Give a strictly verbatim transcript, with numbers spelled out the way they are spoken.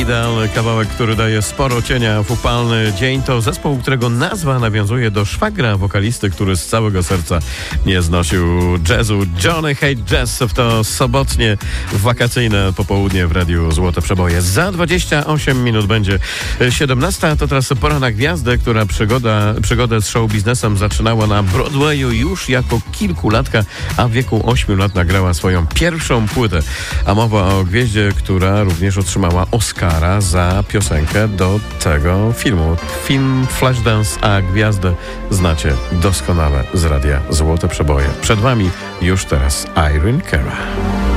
Idealny kawałek, który daje sporo cienia w upalny dzień. To zespół, którego nazwa nawiązuje do szwagra wokalisty, który z całego serca nie znosił jazzu. Johnny Hate Jazz w to sobotnie wakacyjne popołudnie w Radiu Złote Przeboje. Za dwadzieścia osiem minut będzie siedemnasta. To teraz pora na gwiazdę, która przygoda, przygodę z show biznesem zaczynała na Broadwayu już jako kilkulatka, a w wieku ośmiu lat nagrała swoją pierwszą płytę. A mowa o gwieździe, która również otrzymała Oscara za piosenkę do tego filmu. Film Flashdance, a gwiazdę znacie doskonale z Radia Złote Przeboje. Przed wami już teraz Irene Cara.